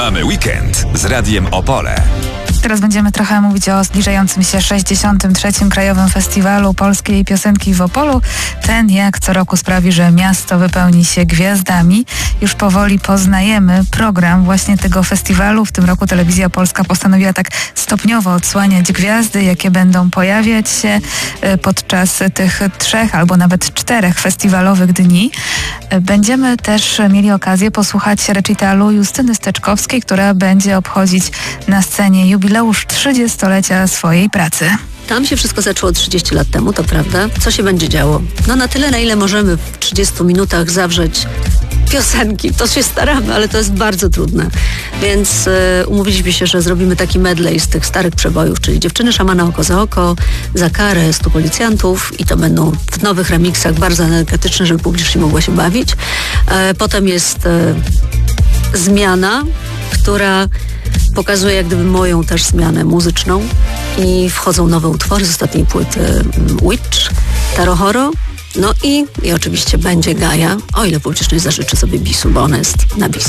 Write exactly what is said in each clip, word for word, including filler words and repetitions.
Mamy weekend z Radiem Opole. Teraz będziemy trochę mówić o zbliżającym się sześćdziesiątym trzecim Krajowym Festiwalu Polskiej Piosenki w Opolu. Ten jak co roku sprawi, że miasto wypełni się gwiazdami. Już powoli poznajemy program właśnie tego festiwalu. W tym roku Telewizja Polska postanowiła tak stopniowo odsłaniać gwiazdy, jakie będą pojawiać się podczas tych trzech albo nawet czterech festiwalowych dni. Będziemy też mieli okazję posłuchać recitalu Justyny Steczkowskiej, która będzie obchodzić na scenie jubileusz trzydziestolecia swojej pracy. Tam się wszystko zaczęło trzydzieści lat temu, to prawda. Co się będzie działo? No na tyle, na ile możemy w trzydziestu minutach zawrzeć piosenki. To się staramy, ale to jest bardzo trudne. Więc y, umówiliśmy się, że zrobimy taki medley z tych starych przebojów, czyli Dziewczyny szamana oko za oko, Za karę, Stu policjantów i to będą w nowych remiksach bardzo energetyczne, żeby publicznie mogła się bawić. E, potem jest e, Zmiana, która pokazuje jak gdyby moją też zmianę muzyczną i wchodzą nowe utwory z ostatniej płyty Witch, Taro Horo. No i, i oczywiście będzie Gaja, o ile publiczność zażyczy sobie bisu, bo ona jest na bis.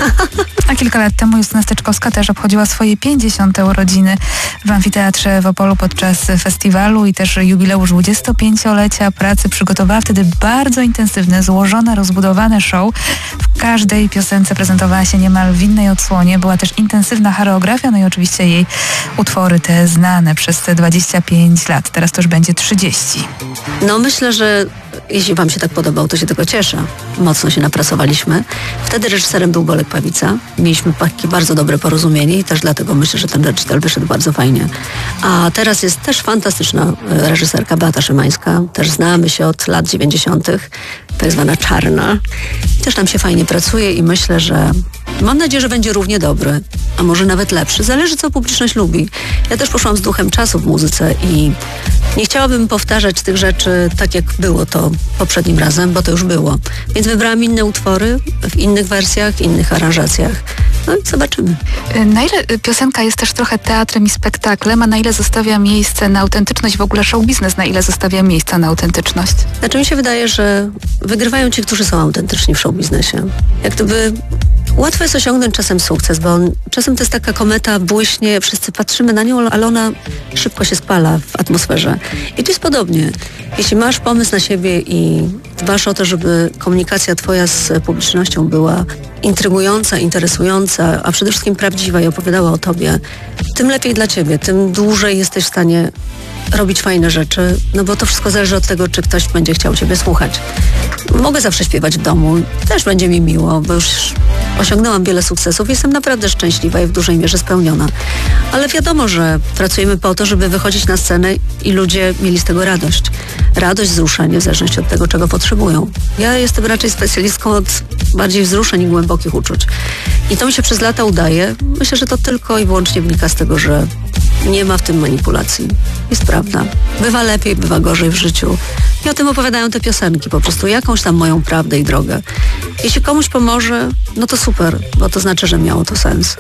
A kilka lat temu Justyna Steczkowska też obchodziła swoje pięćdziesiąte urodziny w Amfiteatrze w Opolu podczas festiwalu i też jubileusz dwudziestopięciolecia pracy. Przygotowała wtedy bardzo intensywne, złożone, rozbudowane show. W każdej piosence prezentowała się niemal w innej odsłonie. Była też intensywna choreografia, no i oczywiście jej utwory te znane przez te dwadzieścia pięć lat. Teraz to już będzie trzydzieści. No myślę, że jeśli wam się tak podobał, to się tylko cieszę. Mocno się napracowaliśmy. Wtedy reżyserem był Bolek Pawica. Mieliśmy takie bardzo dobre porozumienie i też dlatego myślę, że ten recital wyszedł bardzo fajnie. A teraz jest też fantastyczna reżyserka Beata Szymańska. Też znamy się od lat dziewięćdziesiątych. Tak zwana czarna. Też nam się fajnie pracuje i myślę, że mam nadzieję, że będzie równie dobry, a może nawet lepszy. Zależy, co publiczność lubi. Ja też poszłam z duchem czasu w muzyce i nie chciałabym powtarzać tych rzeczy tak, jak było to poprzednim razem, bo to już było. Więc wybrałam inne utwory w innych wersjach, innych aranżacjach. No i zobaczymy. Na ile piosenka jest też trochę teatrem i spektaklem, a na ile zostawia miejsce na autentyczność, w ogóle show biznes, na ile zostawia miejsca na autentyczność? Znaczy mi się wydaje, że wygrywają ci, którzy są autentyczni w show biznesie. Jak gdyby łatwo jest osiągnąć czasem sukces, bo on, czasem to jest taka kometa, błyśnie, wszyscy patrzymy na nią, ale ona szybko się spala w atmosferze. I tu jest podobnie. Jeśli masz pomysł na siebie i dbasz o to, żeby komunikacja twoja z publicznością była intrygująca, interesująca, a przede wszystkim prawdziwa i opowiadała o tobie, tym lepiej dla ciebie, tym dłużej jesteś w stanie robić fajne rzeczy, no bo to wszystko zależy od tego, czy ktoś będzie chciał ciebie słuchać. Mogę zawsze śpiewać w domu, też będzie mi miło, bo już osiągnęłam wiele sukcesów, jestem naprawdę szczęśliwa i w dużej mierze spełniona. Ale wiadomo, że pracujemy po to, żeby wychodzić na scenę i ludzie mieli z tego radość. Radość, wzruszenie, w zależności od tego, czego potrzebują. Ja jestem raczej specjalistką od bardziej wzruszeń i głębokich uczuć. I to mi się przez lata udaje. Myślę, że to tylko i wyłącznie wynika z tego, że nie ma w tym manipulacji. Jest prawda. Bywa lepiej, bywa gorzej w życiu. I o tym opowiadają te piosenki. Po prostu jakąś tam moją prawdę i drogę. Jeśli komuś pomoże, no to super, bo to znaczy, że miało to sens.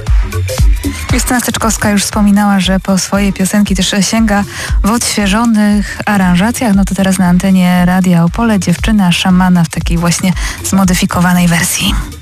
Justyna Steczkowska już wspominała, że po swoje piosenki też sięga w odświeżonych aranżacjach. No to teraz na antenie Radia Opole Dziewczyna szamana w takiej właśnie zmodyfikowanej wersji.